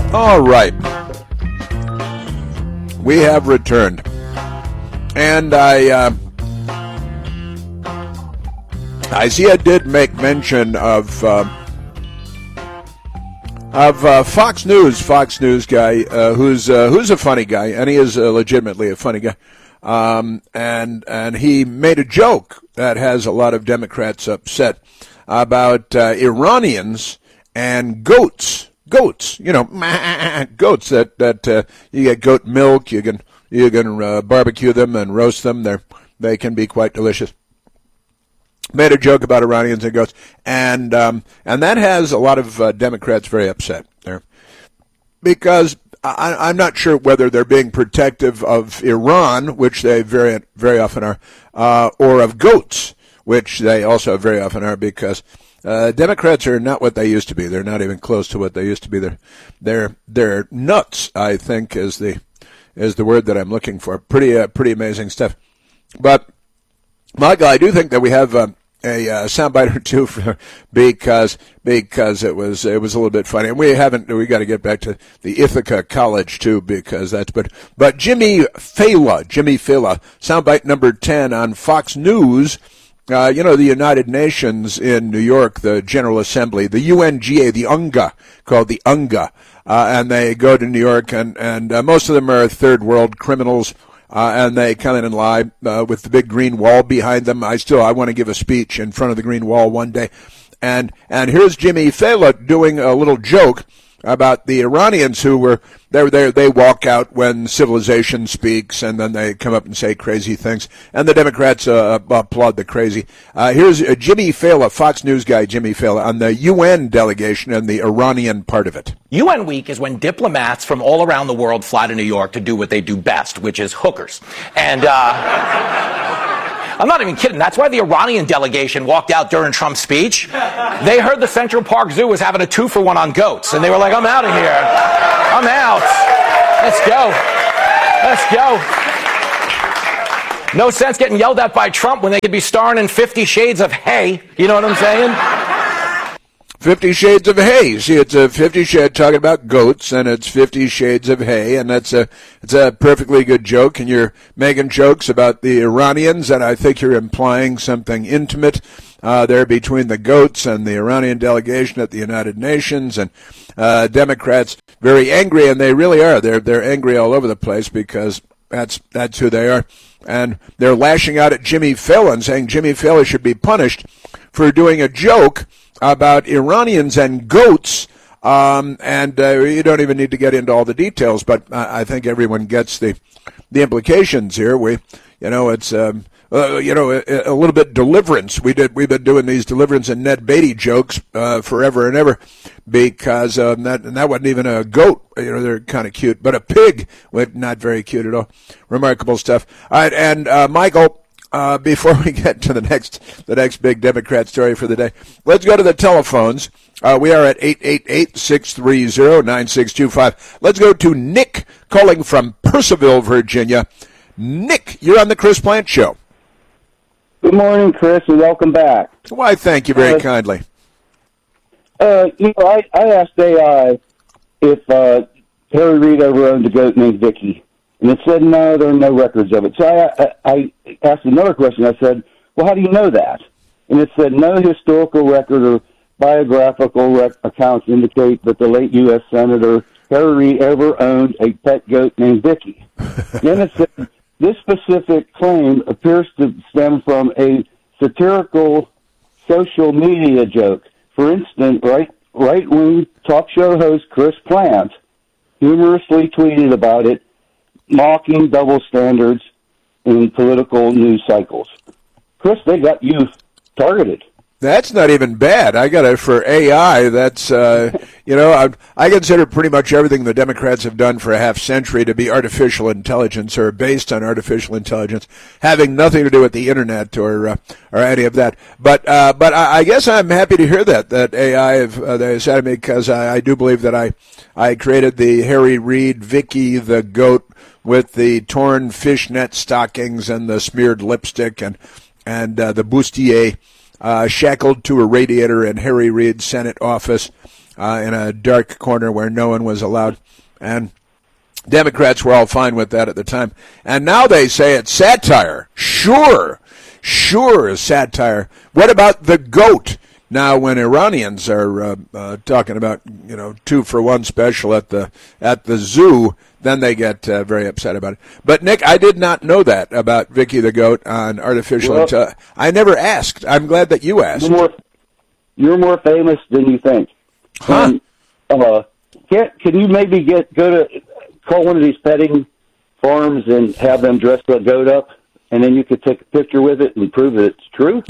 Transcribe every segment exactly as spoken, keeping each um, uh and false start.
All right. We have returned. And I uh, I see I did make mention of uh, of uh, Fox News, Fox News guy, uh, who's uh, who's a funny guy, and he is uh, legitimately a funny guy. Um, and and he made a joke that has a lot of Democrats upset about uh, Iranians and goats. Goats, you know, goats that that uh, you get goat milk. You can you can uh, barbecue them and roast them. They they can be quite delicious. Made a joke about Iranians and goats, and um, and that has a lot of uh, Democrats very upset there, because I, I'm not sure whether they're being protective of Iran, which they very very often are, uh, or of goats, which they also very often are, because Uh, Democrats are not what they used to be. They're not even close to what they used to be. They're they're they're nuts, I think, is the is the word that I'm looking for. Pretty uh, pretty amazing stuff. But Michael, I do think that we have uh, a uh, soundbite or two for, because because it was it was a little bit funny, and we haven't we got to get back to the Ithaca College too, because that's but but Jimmy Fallon, Jimmy Fallon, soundbite number ten on Fox News. Uh, you know, the United Nations in New York, the General Assembly, the U N G A, the U N G A, called the U N G A, uh, and they go to New York, and, and uh, most of them are third world criminals, uh, and they come in and lie uh, with the big green wall behind them. I still, I want to give a speech in front of the green wall one day. And, and here's Jimmy Fallon doing a little joke about the Iranians who were there. They they walk out when civilization speaks, and then they come up and say crazy things, and the Democrats uh, applaud the crazy. Uh, here's uh, Jimmy Fallon, Fox News guy Jimmy Fallon, on the U N delegation and the Iranian part of it. U N Week is when diplomats from all around the world fly to New York to do what they do best, which is hookers. And uh I'm not even kidding. That's why the Iranian delegation walked out during Trump's speech. They heard the Central Park Zoo was having a two-for-one on goats, and they were like, I'm out of here. I'm out. Let's go. Let's go. No sense getting yelled at by Trump when they could be starring in Fifty Shades of Hay. You know what I'm saying? Fifty Shades of Hay. See, it's a Fifty Shades talking about goats, and it's Fifty Shades of Hay, and that's a it's a perfectly good joke. And you're making jokes about the Iranians, and I think you're implying something intimate uh, there between the goats and the Iranian delegation at the United Nations, and uh, Democrats very angry, and they really are. They're they're angry all over the place, because that's that's who they are, and they're lashing out at Jimmy Fallon, saying Jimmy Fallon should be punished for doing a joke about Iranians and goats, um, and uh, you don't even need to get into all the details, but I, I think everyone gets the the implications here. We, you know, it's um, uh, you know a, a little bit deliverance. We did we've been doing these deliverance and Ned Beatty jokes uh, forever and ever, because um, that and that wasn't even a goat. You know, they're kind of cute, but a pig, well, not very cute at all. Remarkable stuff. All right, and uh, Michael. Uh, before we get to the next the next big Democrat story for the day, let's go to the telephones. Uh, we are at eight eight eight, six three zero, nine six two five. Let's go to Nick calling from Purcellville, Virginia. Nick, you're on the Chris Plante Show. Good morning, Chris, and welcome back. Why, thank you very uh, kindly. Uh, you know, I, I asked A I if uh, Harry Reid ever owned a goat named Vicky. And it said, no, there are no records of it. So I, I, I asked another question. I said, well, how do you know that? And it said, no historical record or biographical rec- accounts indicate that the late U S Senator Harry Reid ever owned a pet goat named Vicky. Then it said, this specific claim appears to stem from a satirical social media joke. For instance, right, right-wing talk show host Chris Plante humorously tweeted about it, mocking double standards in political news cycles. Chris, they got you targeted. That's not even bad. I got it for A I. That's, uh, you know, I, I consider pretty much everything the Democrats have done for a half century to be artificial intelligence or based on artificial intelligence, having nothing to do with the internet or uh, or any of that. But uh, but I, I guess I'm happy to hear that that A I have uh, they said to me, because I, I do believe that I I created the Harry Reid, Vicky the goat with the torn fishnet stockings and the smeared lipstick and and uh, the bustier. Uh, shackled to a radiator in Harry Reid's Senate office, uh, in a dark corner where no one was allowed. And Democrats were all fine with that at the time. And now they say it's satire. Sure. Sure, satire. What about the goat? Now, when Iranians are uh, uh, talking about, you know, two for one special at the at the zoo, then they get uh, very upset about it. But, Nick, I did not know that about Vicky the Goat on artificial well, intelligence. I never asked. I'm glad that you asked. You're more, you're more famous than you think. Huh? Um, uh, can, can you maybe get go to call one of these petting farms and have them dress the goat up, and then you could take a picture with it and prove that it's true?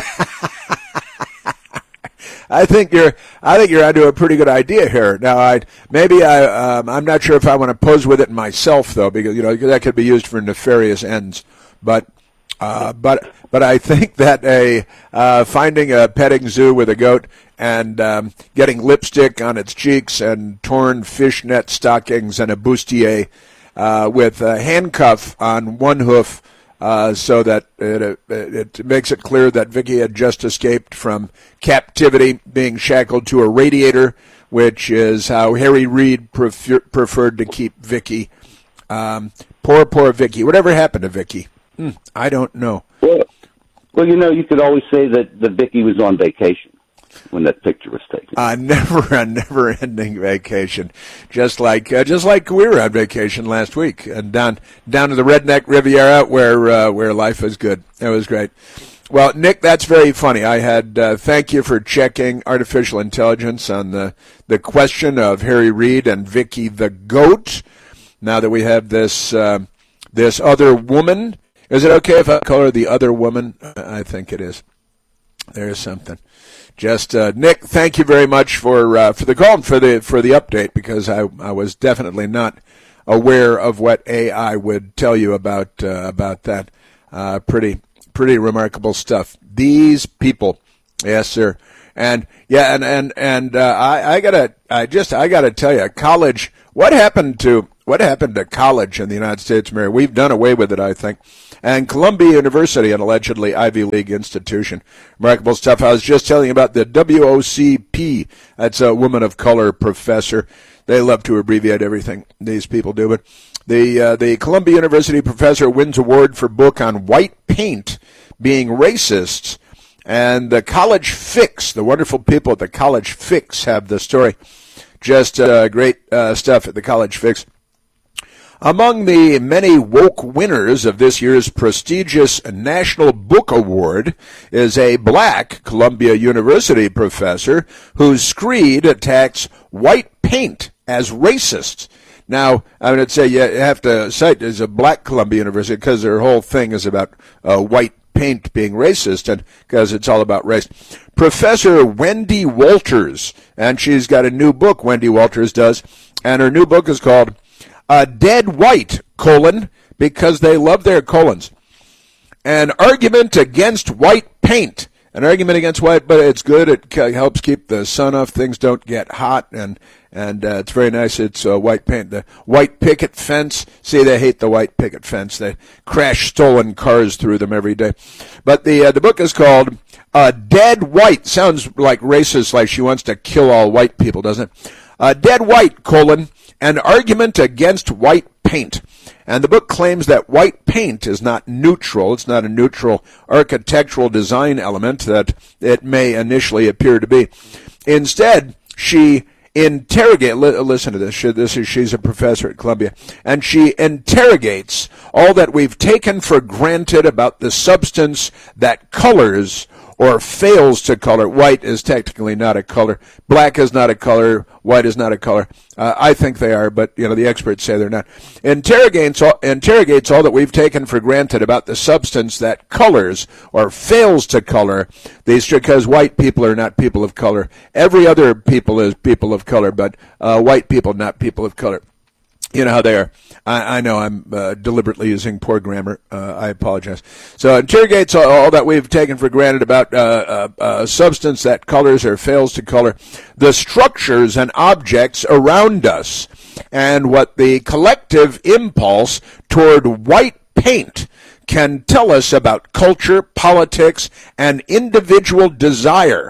I think you're. I think you're onto a pretty good idea here. Now, I maybe I. Um, I'm not sure if I want to pose with it myself, though, because you know that could be used for nefarious ends. But, uh, but, but I think that a uh, finding a petting zoo with a goat and um, getting lipstick on its cheeks and torn fishnet stockings and a bustier uh, with a handcuff on one hoof. Uh, so that it, it, it makes it clear that Vicky had just escaped from captivity, being shackled to a radiator, which is how Harry Reid prefer, preferred to keep Vicky. Um, poor, poor Vicky. Whatever happened to Vicky? Hmm, I don't know. Well, well, you know, you could always say that the Vicky was on vacation when that picture was taken. Uh, never a never-ending vacation, just like uh, just like we were on vacation last week, and down down to the Redneck Riviera where uh, where life is good. It was great. Well, Nick, that's very funny. I had uh, thank you for checking artificial intelligence on the the question of Harry Reid and Vicky the Goat. Now that we have this uh, this other woman, is it okay if I call her the other woman? I think it is. There's something. Just uh, Nick, thank you very much for uh, for the call and for the for the update, because I I was definitely not aware of what A I would tell you about uh, about that. Uh, pretty pretty remarkable stuff. These people, yes sir, and yeah, and and and uh, I I gotta I just I gotta tell you, college. What happened to what happened to college in the United States, Mary? We've done away with it, I think. And Columbia University, an allegedly Ivy League institution. Remarkable stuff. I was just telling you about the W O C P. That's a woman of color professor. They love to abbreviate everything. These people do. But the uh, the Columbia University professor wins award for book on white paint being racist. And the College Fix, the wonderful people at the College Fix have the story. Just uh, great uh, stuff at the College Fix. Among the many woke winners of this year's prestigious National Book Award is a black Columbia University professor whose screed attacks white paint as racist. Now, I would say you have to cite as a black Columbia University because their whole thing is about uh, white paint being racist, and because it's all about race. Professor Wendy Walters, and she's got a new book, Wendy Walters does, and her new book is called A Dead White, colon, because they love their colons. An argument against white paint. An argument against white, but it's good. It helps keep the sun off. Things don't get hot, and and uh, it's very nice. It's uh, white paint. The white picket fence. See, they hate the white picket fence. They crash stolen cars through them every day. But the uh, the book is called A Dead White. Sounds like racist, like she wants to kill all white people, doesn't it? A Dead White, colon, an argument against white paint. And the book claims that white paint is not neutral. It's not a neutral architectural design element that it may initially appear to be. Instead, she interrogates, listen to this, she, this is, she's a professor at Columbia, and she interrogates all that we've taken for granted about the substance that colors or fails to color. White is technically not a color. Black is not a color. White is not a color. Uh, I think they are, but you know the experts say they're not. Interrogates all, interrogates all that we've taken for granted about the substance that colors or fails to color these, because white people are not people of color. Every other people is people of color, but uh, white people not people of color. You know how they are. I, I know I'm uh, deliberately using poor grammar. Uh, I apologize. So interrogates all, all that we've taken for granted about uh, uh, uh, substance that colors or fails to color, the structures and objects around us, and what the collective impulse toward white paint can tell us about culture, politics, and individual desire.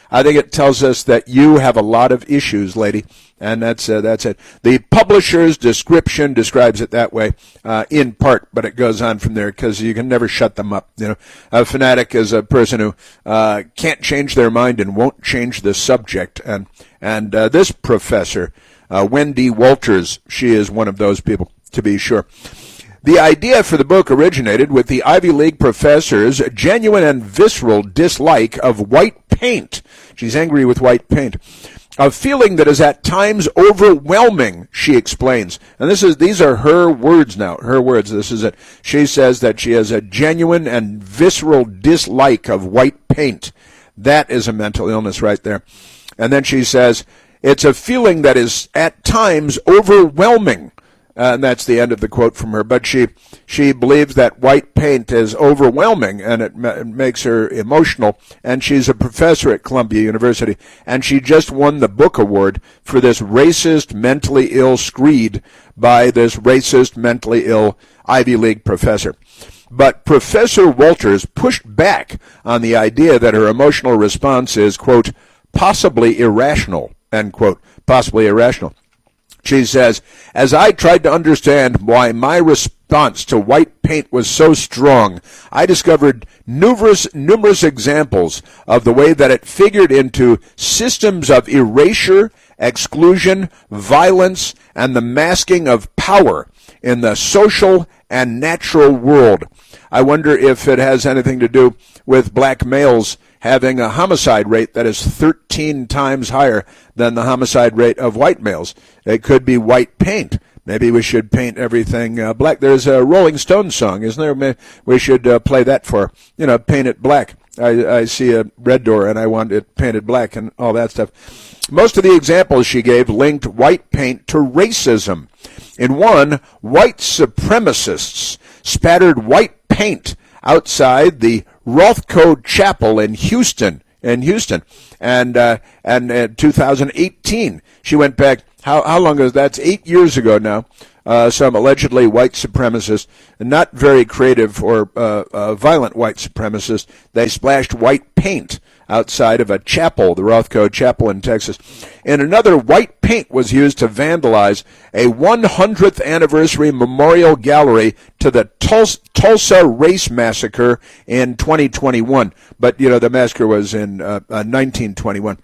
I think it tells us that you have a lot of issues, lady. And that's uh, that's it. The publisher's description describes it that way, uh, in part, but it goes on from there because you can never shut them up. You know, a fanatic is a person who uh, can't change their mind and won't change the subject. And and uh, this professor, uh, Wendy Walters, she is one of those people, to be sure. The idea for the book originated with the Ivy League professor's genuine and visceral dislike of white paint. She's angry with white paint. A feeling that is at times overwhelming, she explains. And this is these are her words now, her words. This is it. She says that she has a genuine and visceral dislike of white paint. That is a mental illness right there. And then she says, it's a feeling that is at times overwhelming. Uh, and that's the end of the quote from her. But she she believes that white paint is overwhelming, and it, ma- it makes her emotional. And she's a professor at Columbia University, and she just won the book award for this racist, mentally ill screed by this racist, mentally ill Ivy League professor. But Professor Walters pushed back on the idea that her emotional response is, quote, possibly irrational, end quote, possibly irrational. She says, as I tried to understand why my response to white paint was so strong, I discovered numerous, numerous examples of the way that it figured into systems of erasure, exclusion, violence, and the masking of power in the social and natural world. I wonder if it has anything to do with black males having a homicide rate that is thirteen times higher than the homicide rate of white males. It could be white paint. Maybe we should paint everything uh, black. There's a Rolling Stones song, isn't there? Maybe we should uh, play that for, you know, paint it black. I, I see a red door and I want it painted black and all that stuff. Most of the examples she gave linked white paint to racism. In one, white supremacists spattered white paint outside the Rothko Chapel in Houston, in Houston, and uh, and in two thousand eighteen, she went back. How how long ago? That's eight years ago now. Uh, some allegedly white supremacists, not very creative or uh, uh, violent white supremacists, they splashed white paint outside of a chapel, the Rothko Chapel in Texas. And another, white paint was used to vandalize a one hundredth anniversary memorial gallery to the Tulsa, Tulsa Race Massacre in twenty twenty-one. But, you know, the massacre was in uh, uh, nineteen twenty-one.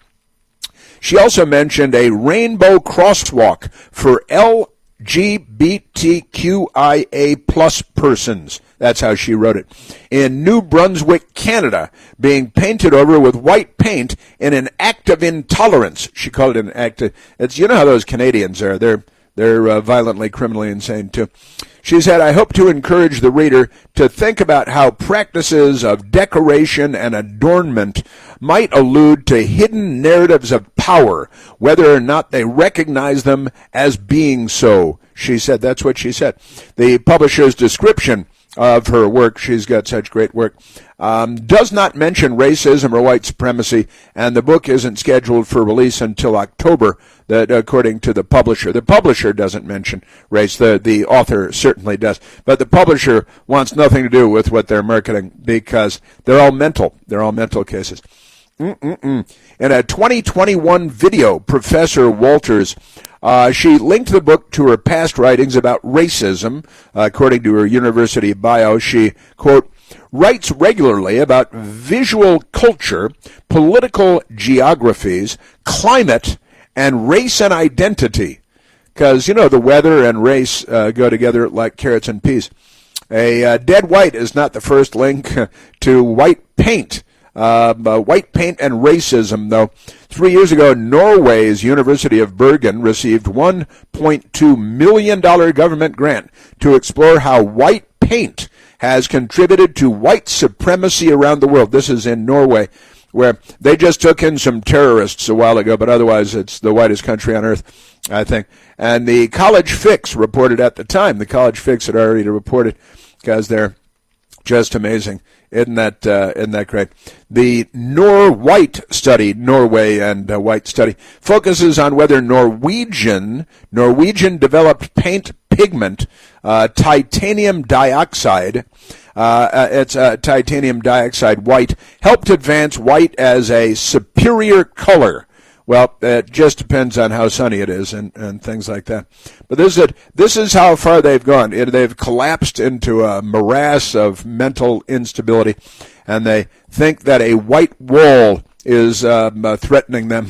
She also mentioned a rainbow crosswalk for L G B T Q I A plus persons. That's how she wrote it. In New Brunswick, Canada, being painted over with white paint in an act of intolerance. She called it an act of, it's, you know how those Canadians are. They're, they're uh, violently, criminally insane, too. She said, I hope to encourage the reader to think about how practices of decoration and adornment might allude to hidden narratives of power, whether or not they recognize them as being so. She said, that's what she said. The publisher's description of her work, she's got such great work, um, does not mention racism or white supremacy, and the book isn't scheduled for release until October, that according to the publisher. The publisher doesn't mention race, the, the author certainly does, but the publisher wants nothing to do with what they're marketing because they're all mental. They're all mental cases. Mm-mm-mm. In a twenty twenty-one video, Professor Walters, uh, she linked the book to her past writings about racism. Uh, according to her university bio, she, quote, writes regularly about visual culture, political geographies, climate, and race and identity. Because, you know, the weather and race uh, go together like carrots and peas. A uh, dead white is not the first link to white paint. Uh, uh, white paint and racism, though. Three years ago, Norway's University of Bergen received one point two million dollars government grant to explore how white paint has contributed to white supremacy around the world. This is in Norway, where they just took in some terrorists a while ago, but otherwise it's the whitest country on earth, I think. And the College Fix reported at the time, the College Fix had already reported, because they're just amazing. Isn't that, uh, isn't that great? The Nor-White study, Norway and uh, White study, focuses on whether Norwegian, Norwegian developed paint pigment, uh, titanium dioxide, Uh, it's uh, titanium dioxide white. Helped advance white as a superior color. Well, it just depends on how sunny it is and, and things like that. But this is, this is how far they've gone. It, they've collapsed into a morass of mental instability, and they think that a white wall is um, uh, threatening them,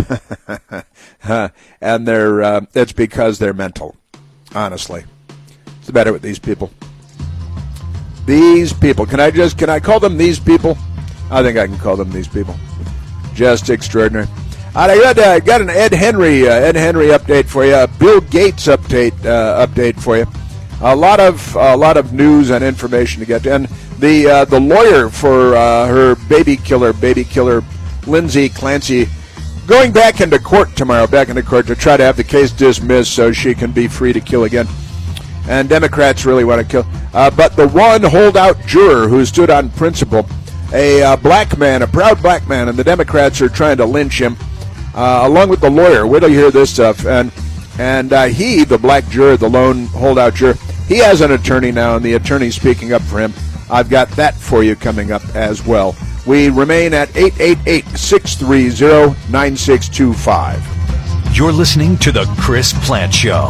and they're uh, it's because they're mental, honestly. What's the matter with these people? These people. Can I just, can I call them these people? I think I can call them these people. Just extraordinary. All right, I got, uh, got an Ed Henry uh, Ed Henry update for you. A Bill Gates update uh, update for you. A lot of a lot of news and information to get to. And the uh, the lawyer for uh, her baby killer, baby killer, Lindsay Clancy, going back into court tomorrow. Back into court to try to have the case dismissed so she can be free to kill again. And Democrats really want to kill. Uh, but the one holdout juror who stood on principle, a uh, black man, a proud black man, and the Democrats are trying to lynch him. Uh, along with the lawyer. Wait till you hear this stuff. And and uh, he, the black juror, the lone holdout juror, he has an attorney now, and the attorney's speaking up for him. I've got that for you coming up as well. We remain at eight eight eight, six three zero, nine six two five. You're listening to The Chris Plante Show.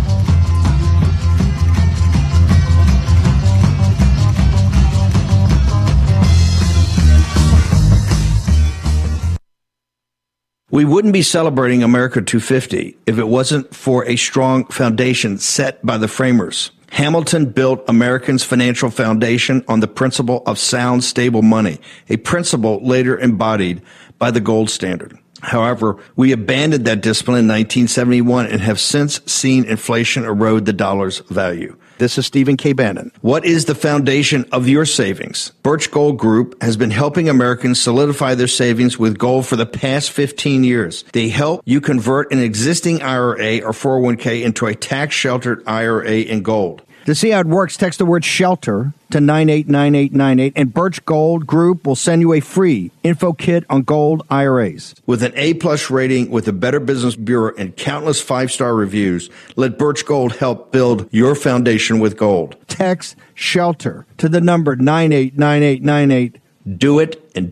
We wouldn't be celebrating America two fifty if it wasn't for a strong foundation set by the framers. Hamilton built Americans' financial foundation on the principle of sound, stable money, a principle later embodied by the gold standard. However, we abandoned that discipline in nineteen seventy-one and have since seen inflation erode the dollar's value. This is Stephen K. Bannon. What is the foundation of your savings? Birch Gold Group has been helping Americans solidify their savings with gold for the past fifteen years. They help you convert an existing I R A or four oh one k into a tax-sheltered I R A in gold. To see how it works, text the word SHELTER to nine eight nine eight nine eight, and Birch Gold Group will send you a free info kit on gold I R As. With an A-plus rating with the Better Business Bureau and countless five-star reviews, let Birch Gold help build your foundation with gold. Text SHELTER to the number nine eight nine eight nine eight. Do it and